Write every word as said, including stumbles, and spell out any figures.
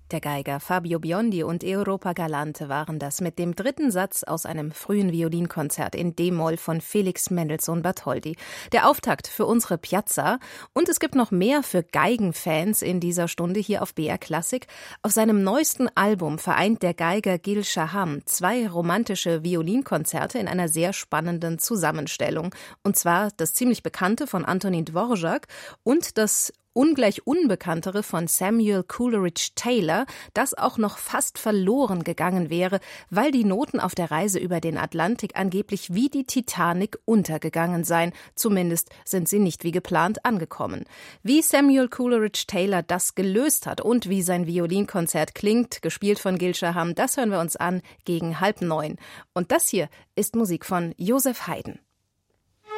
Der Geiger Fabio Biondi und Europa Galante waren das mit dem dritten Satz aus einem frühen Violinkonzert in D-Moll von Felix Mendelssohn Bartholdy. Der Auftakt für unsere Piazza. Und es gibt noch mehr für Geigenfans in dieser Stunde hier auf B R Klassik. Auf seinem neuesten Album vereint der Geiger Gil Shaham zwei romantische Violinkonzerte in einer sehr spannenden Zusammenstellung. Und zwar das ziemlich bekannte von Antonin Dvorak und das ungleich unbekanntere von Samuel Coleridge Taylor, das auch noch fast verloren gegangen wäre, weil die Noten auf der Reise über den Atlantik angeblich wie die Titanic untergegangen seien. Zumindest sind sie nicht wie geplant angekommen. Wie Samuel Coleridge Taylor das gelöst hat und wie sein Violinkonzert klingt, gespielt von Gil Shaham, das hören wir uns an gegen halb neun. Und das hier ist Musik von Joseph Haydn.